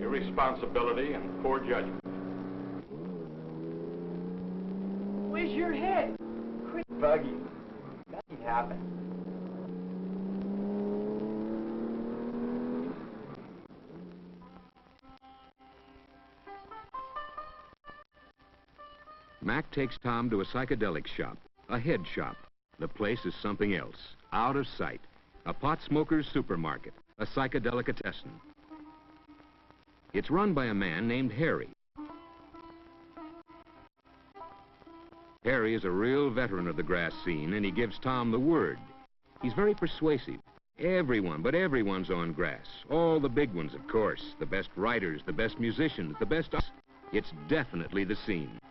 Irresponsibility and poor judgment. Where's your head? Quit bugging. Nothing happened. Mac takes Tom to a psychedelic shop, a head shop. The place is something else, out of sight. A pot smoker's supermarket, a psychedelicatessen. It's run by a man named Harry. Harry is a real veteran of the grass scene, and he gives Tom the word. He's very persuasive. Everyone, but everyone's on grass. All the big ones, of course. The best writers, the best musicians, the best... It's definitely the scene.